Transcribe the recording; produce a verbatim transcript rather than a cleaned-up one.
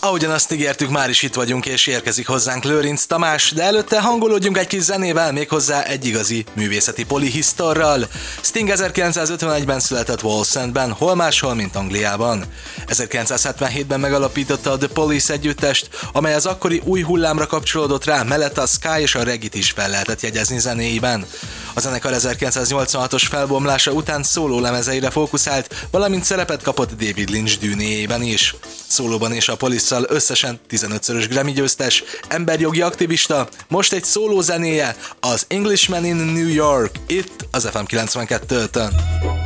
Ahogyan azt ígértük, már is itt vagyunk, és érkezik hozzánk Lőrinc Tamás, de előtte hangolódjunk egy kis zenével, méghozzá egy igazi művészeti polihisztorral. Sting ezerkilencszázötvenegyben született Wallsendben, hol máshol, mint Angliában. ezerkilencszázhetvenhétben megalapította a The Police együttest, amely az akkori új hullámra kapcsolódott rá, mellett a ska és a reggae-t is fel lehetett jegyezni zenéiben. A zenekar ezerkilencszáznyolcvanhatos felbomlása után szólólemezeire fókuszált, valamint szerepet kapott David Lynch dűnéjében is. Szólóban és a Police-szal összesen tizenötszörös Grammy győztes, emberjogi aktivista, most egy szólózenéje, az Englishman in New York, itt az ef em kilencvenkettőn.